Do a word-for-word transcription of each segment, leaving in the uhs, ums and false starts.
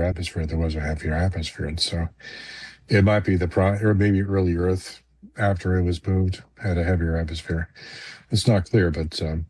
atmosphere, there was a heavier atmosphere. And so it might be the, pri- or maybe early Earth after it was moved had a heavier atmosphere. It's not clear, but um,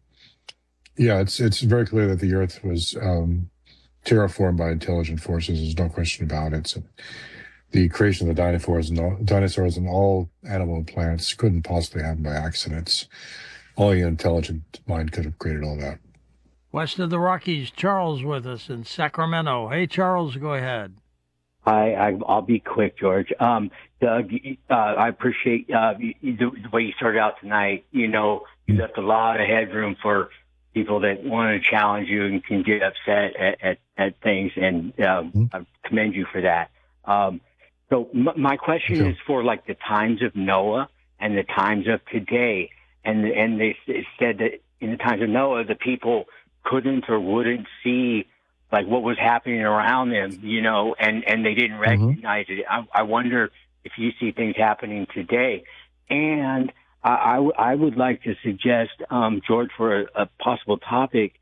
yeah, it's it's very clear that the Earth was um, terraformed by intelligent forces. There's no question about it. So the creation of the dinosaurs and all, dinosaurs and all animal and plants couldn't possibly happen by accidents. Only an intelligent mind could have created all that. West of the Rockies, Charles with us in Sacramento. Hey, Charles, go ahead. Hi, I, I'll be quick, George. Um, Doug, uh, I appreciate uh, the, the way you started out tonight. You know, you left a lot of headroom for people that want to challenge you and can get upset at, at, at things, and um, mm-hmm. I commend you for that. Um, so m- my question okay. is for like the times of Noah and the times of today. And and they said that in the times of Noah, the people couldn't or wouldn't see like what was happening around them, you know, and, and they didn't recognize mm-hmm. it. I, I wonder if you see things happening today. And I, I, w- I would like to suggest, um, George, for a, a possible topic,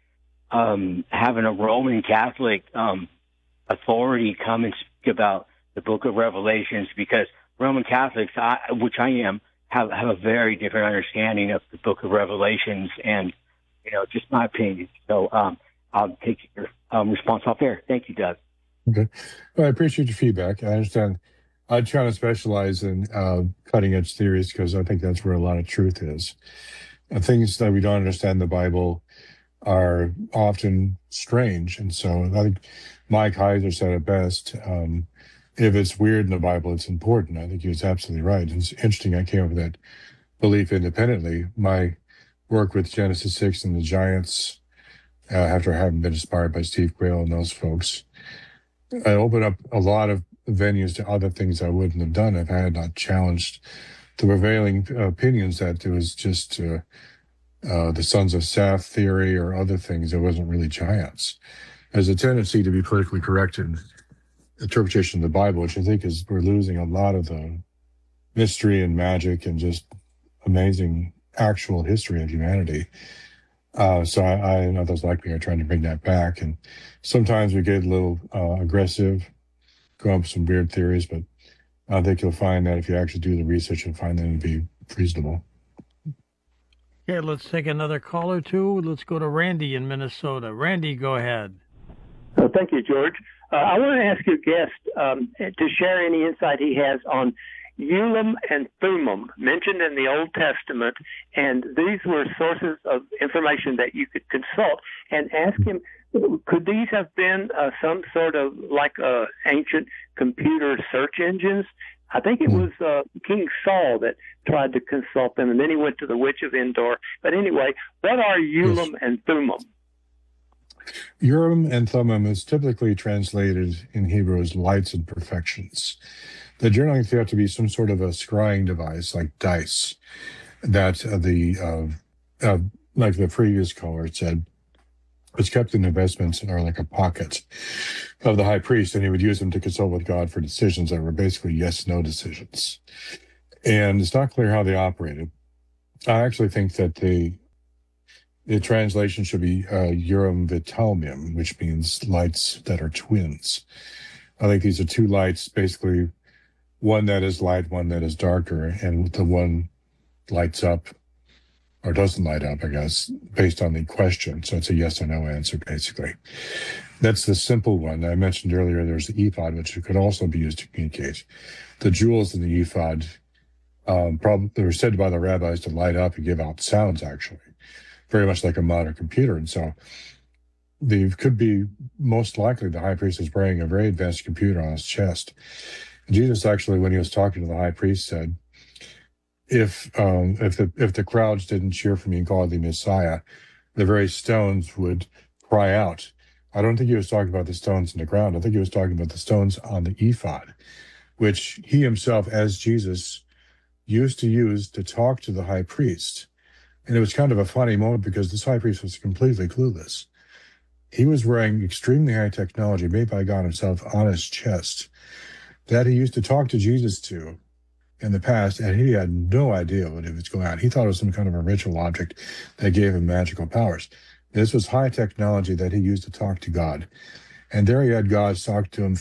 um, having a Roman Catholic um, authority come and speak about the book of Revelations, because Roman Catholics, I, which I am, have, have a very different understanding of the book of Revelations, and, you know, just my opinion. So um, I'll take your um, response off there. Thank you, Doug. Okay. Well, I appreciate your feedback. I understand. I try to specialize in uh, cutting-edge theories because I think that's where a lot of truth is. Uh, things that we don't understand in the Bible are often strange. And so I think Mike Heiser said it best. Um, if it's weird in the Bible, it's important. I think he was absolutely right. It's interesting. I came up with that belief independently. My work with Genesis six and the Giants, uh, after having been inspired by Steve Quayle and those folks, I opened up a lot of venues to other things I wouldn't have done if I had not challenged the prevailing opinions that it was just uh, uh, the Sons of Seth theory or other things. It wasn't really giants. There's a tendency to be politically correct in interpretation of the Bible, which I think is we're losing a lot of the mystery and magic and just amazing actual history of humanity. Uh, so I, I and others like me are trying to bring that back. And sometimes we get a little uh, aggressive, come up with some weird theories, but I think you'll find that if you actually do the research, you'll find them to be reasonable. Okay, let's take another call or two. Let's go to Randy in Minnesota. Randy, go ahead. Uh, thank you, George. Uh, I want to ask your guest um, to share any insight he has on Urim and Thummim, mentioned in the Old Testament, and these were sources of information that you could consult, and ask him, could these have been uh, some sort of like uh, ancient computer search engines? I think it was uh, King Saul that tried to consult them, and then he went to the Witch of Endor. But anyway, what are Urim yes. and Thummim? Urim and Thummim is typically translated in Hebrew as lights and perfections. They generally have to be some sort of a scrying device, like dice, that uh, the, uh, uh, like the previous caller said, was kept in investments or like a pocket of the high priest, and he would use them to consult with God for decisions that were basically yes-no decisions. And it's not clear how they operated. I actually think that the the translation should be uh, Urim v'Tummim, which means lights that are twins. I think these are two lights, basically one that is light, one that is darker, and the one lights up or doesn't light up, I guess, based on the question. So it's a yes or no answer, basically. That's the simple one. I mentioned earlier there's the ephod, which could also be used to communicate. The jewels in the ephod, um, probably, they were said by the rabbis to light up and give out sounds, actually, very much like a modern computer. And so they could be, most likely, the high priest is wearing a very advanced computer on his chest. And Jesus actually, when he was talking to the high priest, said, if um, if the if the crowds didn't cheer for me and call the Messiah, the very stones would cry out. I don't think he was talking about the stones in the ground. I think he was talking about the stones on the ephod, which he himself, as Jesus, used to use to talk to the high priest. And it was kind of a funny moment because this high priest was completely clueless. He was wearing extremely high technology made by God himself on his chest that he used to talk to Jesus to in the past, and he had no idea what it was going on. He thought it was some kind of a ritual object that gave him magical powers. This was high technology that he used to talk to God. And there he had God talk to him